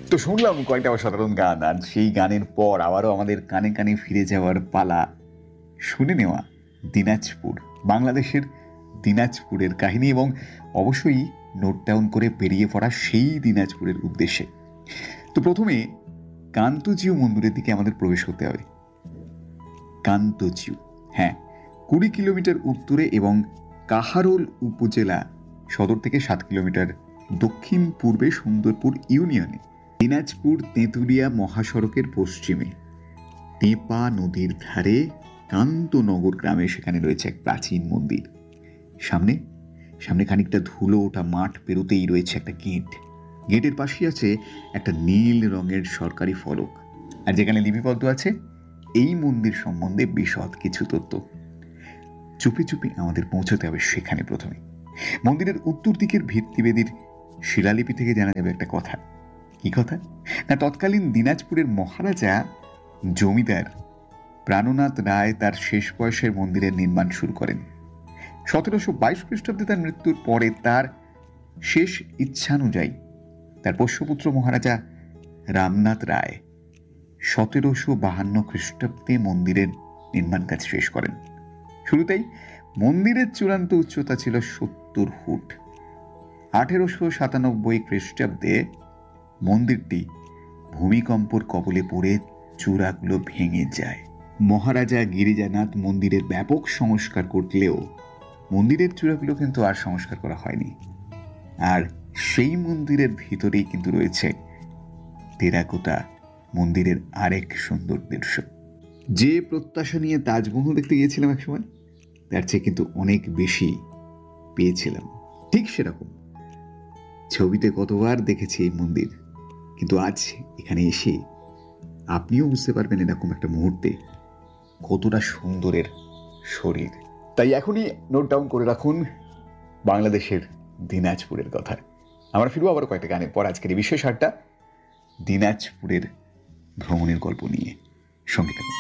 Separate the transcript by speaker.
Speaker 1: তো শুনলাম কয়েকটা অসাধারণ গান, আর সেই গানের পর আবারও আমাদের কানে কানে ফিরে যাওয়ার পালা। শুনে নেওয়া দিনাজপুর, বাংলাদেশের দিনাজপুরের কাহিনী, এবং অবশ্যই নোট ডাউন করে বেরিয়ে পড়া সেই দিনাজপুরের উদ্দেশ্যে। তো প্রথমে কান্তজিউ মন্দিরের দিকে আমাদের প্রবেশ করতে হবে। কান্তজিউ, হ্যাঁ, 20 কিলোমিটার উত্তরে এবং কাহারোল উপজেলা সদর থেকে 7 কিলোমিটার দক্ষিণ পূর্বে সুন্দরপুর ইউনিয়নে, দিনাজপুর তেঁতুলিয়া মহাসড়কের পশ্চিমে টেপা নদীর ধারে কান্তনগর গ্রামে সেখানে রয়েছে এক প্রাচীন মন্দির। সামনে সামনে খানিকটা ধুলো ওঠা মাঠ পেরোতেই রয়েছে একটা গেট। গেটের পাশেই আছে একটা নীল রঙের সরকারি ফলক, আর যেখানে লিপিবদ্ধ আছে এই মন্দির সম্বন্ধে বিশদ কিছু তথ্য। চুপি চুপি আমাদের পৌঁছতে হবে সেখানে। প্রথমে মন্দিরের উত্তর দিকের ভিত্তিবেদির শিলালিপি থেকে জানা যাবে একটা কথা। কি কথা? না, তৎকালীন দিনাজপুরের মহারাজা জমিদার প্রাণনাথ রায় তার শেষ বয়সের মন্দিরের নির্মাণ শুরু করেন। 1722 খ্রিস্টাব্দে তার মৃত্যুর পরে তার শেষ ইচ্ছানুযায়ী তার পোষ্যপুত্র মহারাজা রামনাথ রায় 1752 খ্রিস্টাব্দে মন্দিরের নির্মাণ কাজ শেষ করেন। শুরুতেই মন্দিরের চূড়ান্ত উচ্চতা ছিল 70 ফুট। 1897 খ্রিস্টাব্দে মন্দিরটি ভূমিকম্পর কবলে পড়ে চূড়াগুলো ভেঙে যায়। মহারাজা গিরিজানাথ মন্দিরের ব্যাপক সংস্কার করলেও মন্দিরের চূড়াগুলো কিন্তু আর সংস্কার করা হয়নি। আর সেই মন্দিরের ভিতরেই কিন্তু রয়েছে টেরাকোটা মন্দিরের আরেক সুন্দর দৃশ্য। যে প্রত্যাশা নিয়ে তাজমহল দেখতে গিয়েছিলাম একসময়, তার চেয়ে কিন্তু অনেক বেশি পেয়েছিলাম। ঠিক সেরকম ছবিতে কতবার দেখেছি এই মন্দির, কিন্তু আজ এখানে এসে আপনিও বুঝতে পারবেন এরকম একটা মুহূর্তে কতটা সুন্দরের শরীর। তাই এখনই নোট ডাউন করে রাখুন বাংলাদেশের দিনাজপুরের কথা। আমরা ফিরবো আবার কয়েকটা গানের পর আজকের এই বিশেষ আড্ডা দিনাজপুরের ভ্রমণের গল্প নিয়ে। সঙ্গে থাকুন।